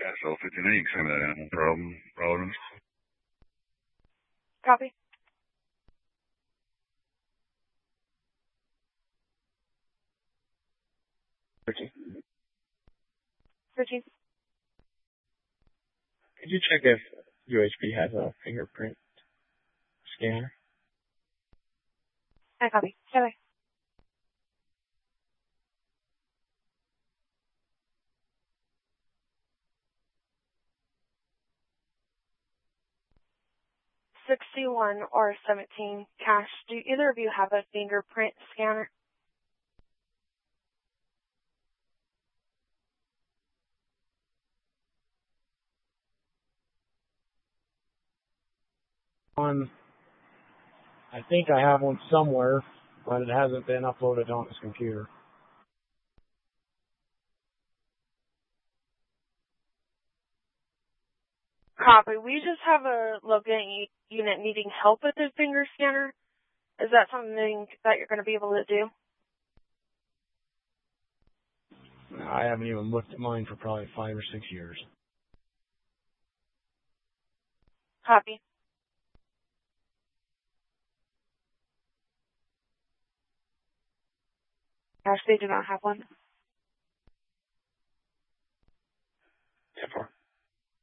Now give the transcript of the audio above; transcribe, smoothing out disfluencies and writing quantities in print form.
Castle 59, you can send that in. Problems. Copy. Richie, Richie. could you check if UHB has a fingerprint scanner? I copy. Stand by. $61 or $17 cash. Do either of you have a fingerprint scanner? I think I have one somewhere, but it hasn't been uploaded on this computer. Copy. We just have a locating unit needing help with the finger scanner. Is that something that you're going to be able to do? I haven't even looked at mine for probably 5 or 6 years. Copy. Cash, they do not have one.